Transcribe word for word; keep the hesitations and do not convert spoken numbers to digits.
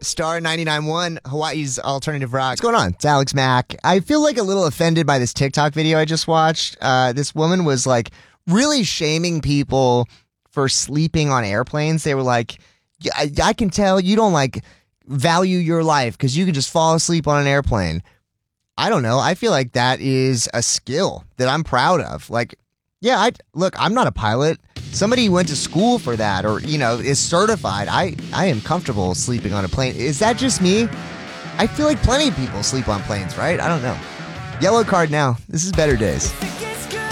Star ninety-nine point one, Hawaii's alternative rock. What's going on? It's Alex Mack. I feel like a little offended by this TikTok video I just watched. Uh, this woman was like really shaming people for sleeping on airplanes. They were like, I, I can tell you don't like value your life because you can just fall asleep on an airplane. I don't know. I feel like that is a skill that I'm proud of. Like, yeah, I look, I'm not a pilot. Somebody went to school for that or, you know, is certified. I, I am comfortable sleeping on a plane. Is that just me? I feel like plenty of people sleep on planes, right? I don't know. Yellow card now. This is Better Days.